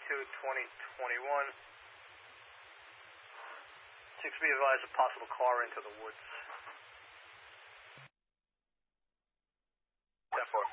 2021. 6 be advised, a possible car into the woods.